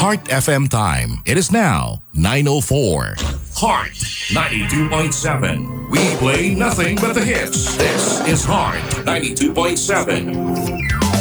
Heart FM time. It is now 9:04. Heart 92.7. We play nothing but the hits. This is Heart 92.7.